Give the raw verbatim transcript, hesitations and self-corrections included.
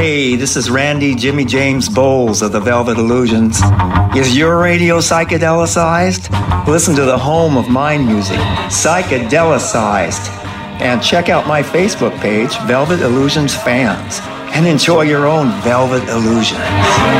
Hey, this is Randy Jimmy James Bowles of the Velvet Illusions. Is your radio psychedelicized? Listen to the home of mind music, Psychedelicized. And check out my Facebook page, Velvet Illusions Fans, and enjoy your own Velvet Illusions.